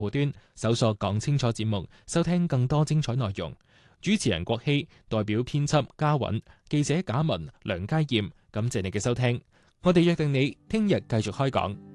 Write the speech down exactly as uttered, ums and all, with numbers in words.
戶端搜索講清楚節目，收聽更多精彩內容。主持人郭希代表編輯嘉韻、記者賈文、梁佳燕，感謝你嘅收聽。我哋約定你聽日繼續開講。